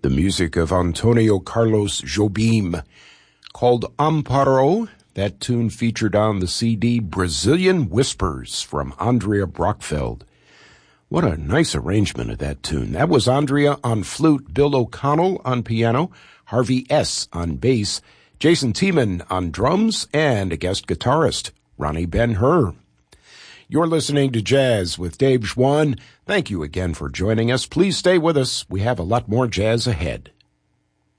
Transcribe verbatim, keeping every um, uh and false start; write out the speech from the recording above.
the music of Antonio Carlos Jobim, called Amparo. That tune featured on the C D Brazilian Whispers from Andrea Brockfeld. What a nice arrangement of that tune. That was Andrea on flute, Bill O'Connell on piano, Harvey S. on bass, Jason Tiemann on drums, and a guest guitarist, Ronnie Ben-Hur. You're listening to Jazz with Dave Schwann. Thank you again for joining us. Please stay with us. We have a lot more jazz ahead.